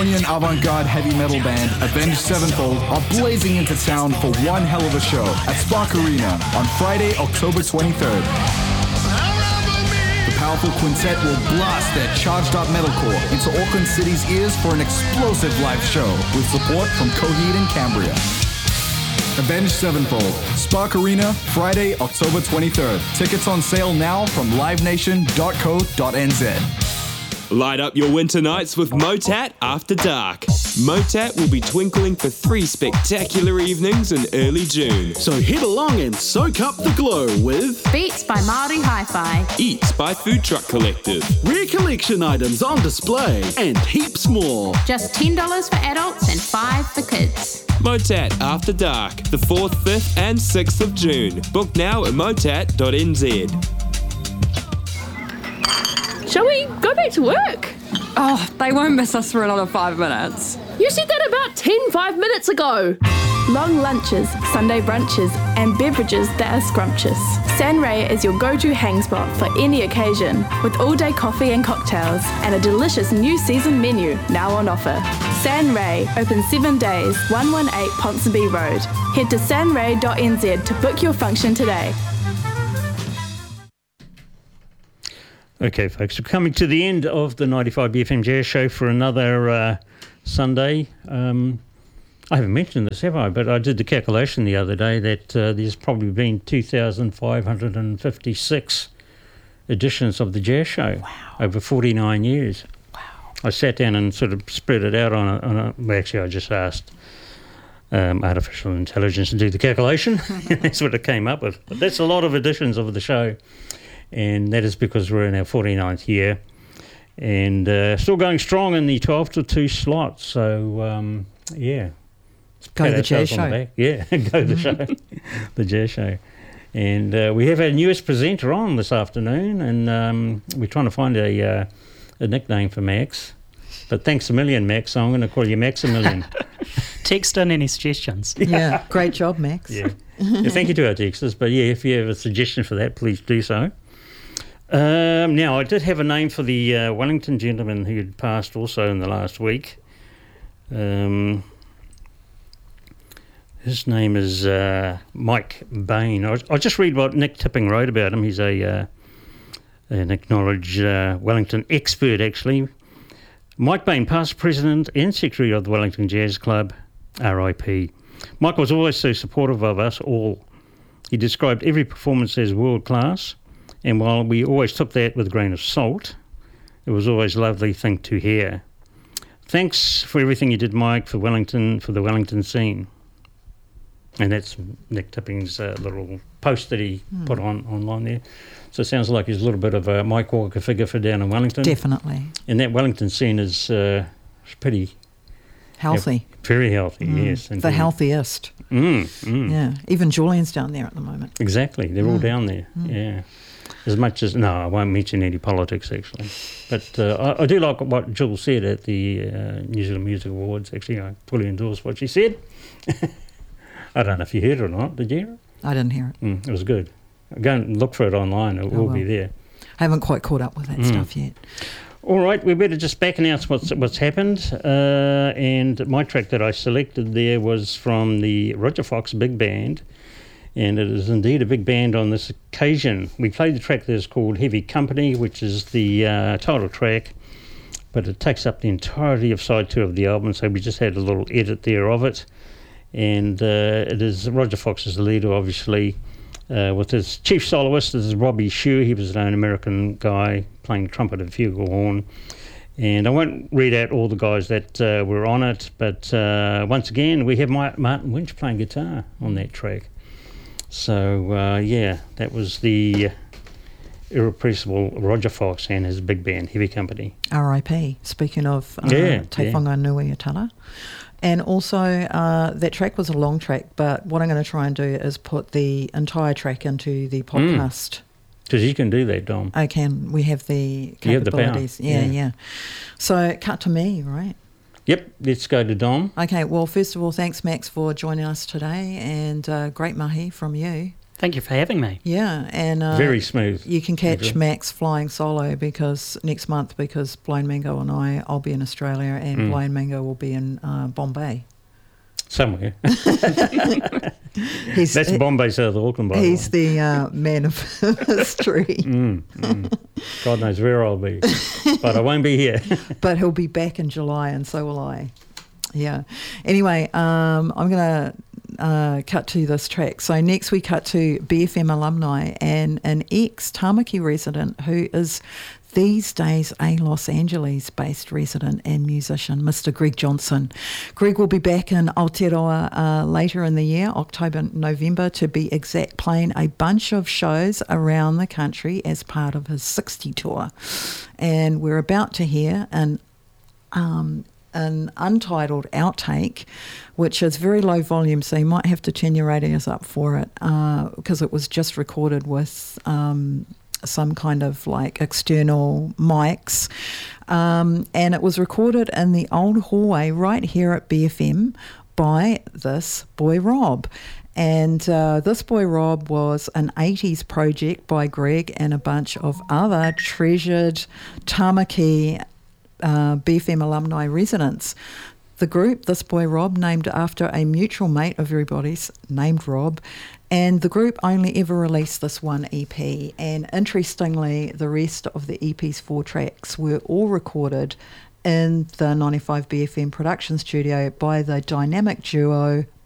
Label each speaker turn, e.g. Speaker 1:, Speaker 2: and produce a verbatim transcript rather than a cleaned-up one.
Speaker 1: Californian avant-garde heavy metal band Avenged Sevenfold are blazing into town for one hell of a show at Spark Arena on Friday, October twenty-third. The powerful quintet will blast their charged-up metalcore into Auckland City's ears for an explosive live show with support from Coheed and Cambria. Avenged Sevenfold, Spark Arena, Friday, October twenty-third. Tickets on sale now from live nation dot co dot n z.
Speaker 2: Light up your winter nights with Motat After Dark. Motat will be twinkling for three spectacular evenings in early June.
Speaker 3: So head along and soak up the glow with
Speaker 4: Beats by Māori Hi-Fi,
Speaker 2: Eats by Food Truck Collective,
Speaker 3: rare collection items on display, and heaps more.
Speaker 4: just ten dollars for adults and five dollars for kids.
Speaker 2: Motat After Dark, the fourth, fifth and sixth of June. Book now at motat dot n z.
Speaker 5: Shall we go back to work?
Speaker 6: Oh, they won't miss us for another five minutes.
Speaker 5: You said that about ten, five minutes ago.
Speaker 7: Long lunches, Sunday brunches, and beverages that are scrumptious. San Ray is your go-to hang spot for any occasion, with all-day coffee and cocktails, and a delicious new season menu now on offer. San Ray, open seven days, one one eight Ponsonby Road. Head to san ray dot n z to book your function today.
Speaker 8: Okay, folks, we're coming to the end of the ninety-five B F M Jazz Show for another uh, Sunday. Um, I haven't mentioned this, have I? But I did the calculation the other day that uh, there's probably been two thousand five hundred fifty-six editions of the Jazz Show.
Speaker 6: Wow.
Speaker 8: Over forty-nine years.
Speaker 6: Wow.
Speaker 8: I sat down and sort of spread it out on a... On a well, actually, I just asked um, artificial intelligence to do the calculation. That's what it came up with. But that's a lot of editions of the show. And that is because we're in our forty-ninth year and uh, still going strong in the twelve to two slot. So, um, yeah.
Speaker 6: Go to the Jazz Show.
Speaker 8: Yeah, go to the show, the Jazz Show. And uh, we have our newest presenter on this afternoon, and um, we're trying to find a, uh, a nickname for Max. But thanks a million, Max, so I'm going to call you Maximilian.
Speaker 9: Text in any suggestions.
Speaker 6: Yeah, great job, Max.
Speaker 8: Yeah. Yeah, thank you to our texters. But, yeah, if you have a suggestion for that, please do so. Um, now, I did have a name for the uh, Wellington gentleman who had passed also in the last week. Um, his name is uh, Mike Bain. I'll, I'll just read what Nick Tipping wrote about him. He's a uh, an acknowledged uh, Wellington expert, actually. Mike Bain, past president and secretary of the Wellington Jazz Club, R I P. Mike was always so supportive of us all. He described every performance as world-class. And while we always took that with a grain of salt, it was always a lovely thing to hear. Thanks for everything you did, Mike, for Wellington, for the Wellington scene. And that's Nick Tipping's uh, little post that he mm. put on online there. So it sounds like he's a little bit of a Mike Walker figure for down in Wellington.
Speaker 6: Definitely.
Speaker 8: And that Wellington scene is uh, pretty...
Speaker 6: Healthy.
Speaker 8: Yeah, very healthy, mm. yes.
Speaker 6: Indeed. The healthiest.
Speaker 8: Mm, mm.
Speaker 6: Yeah. Even Julian's down there at the moment.
Speaker 8: Exactly. They're mm. all down there,
Speaker 6: mm.
Speaker 8: yeah. As much as, no, I won't mention any politics, actually. But uh, I, I do like what Jules said at the uh, New Zealand Music Awards. Actually, I fully endorse what she said. I don't know if you heard it or not. Did you hear it?
Speaker 6: I didn't hear it.
Speaker 8: Mm, it was good. Go and look for it online. It
Speaker 6: oh,
Speaker 8: will
Speaker 6: well.
Speaker 8: be there.
Speaker 6: I haven't quite caught up with that mm. stuff yet.
Speaker 8: All right, we better just back announce what's, what's happened. Uh, and my track that I selected there was from the Roger Fox Big Band. And it is indeed a big band on this occasion. We played the track that is called Heavy Company, which is the uh, title track, but it takes up the entirety of side two of the album, so we just had a little edit there of it. And uh, it is Roger Fox is the leader, obviously, uh, with his chief soloist. This is Robbie Shue. He was an American guy playing trumpet and flugelhorn. And I won't read out all the guys that uh, were on it, but uh, once again, we have Martin Winch playing guitar on that track. So, uh, yeah, that was the irrepressible Roger Fox and his big band, Heavy Company.
Speaker 6: R I P, speaking of uh,
Speaker 8: yeah,
Speaker 6: Te
Speaker 8: yeah.
Speaker 6: Whanga Nui Atala. And also, uh, that track was a long track, but what I'm going to try and do is put the entire track into the podcast.
Speaker 8: Because mm. you can do that, Dom.
Speaker 6: I can. We have the capabilities.
Speaker 8: You have the power.
Speaker 6: Yeah,
Speaker 8: yeah,
Speaker 6: yeah. So, cut to me, right?
Speaker 8: Yep, let's go to Dom.
Speaker 6: Okay, well, first of all, thanks, Max, for joining us today, and uh, great mahi from you.
Speaker 9: Thank you for having me.
Speaker 6: Yeah, and uh,
Speaker 8: Very smooth.
Speaker 6: You can catch
Speaker 8: Andrew.
Speaker 6: Max flying solo because next month because Blind Mango and I, I'll be in Australia and
Speaker 8: Mm.
Speaker 6: Blind Mango will be in uh, Bombay.
Speaker 8: Somewhere.
Speaker 6: He's,
Speaker 8: That's Bombay, South Auckland, by the way.
Speaker 6: He's the uh, man of history.
Speaker 8: Mm, mm. God knows where I'll be, but I won't be here.
Speaker 6: But he'll be back in July, and so will I. Yeah. Anyway, um, I'm going to uh, cut to this track. So next we cut to B F M alumni and an ex-Tamaki resident who is these days a Los Angeles-based resident and musician, Mister Greg Johnson. Greg will be back in Aotearoa uh, later in the year, October, November, to be exact, playing a bunch of shows around the country as part of his sixty tour. And we're about to hear an um, an untitled outtake, which is very low volume, so you might have to turn your radios up for it uh, because it was just recorded with Um, some kind of like external mics, um, and it was recorded in the old hallway right here at B F M by this boy Rob. And uh, this boy Rob was an eighties project by Greg and a bunch of other treasured Tamaki uh, B F M alumni residents. The group, This Boy Rob, named after a mutual mate of everybody's named Rob, and the group only ever released this one E P. And interestingly, the rest of the E P's four tracks were all recorded in the ninety-five B F M production studio by the dynamic duo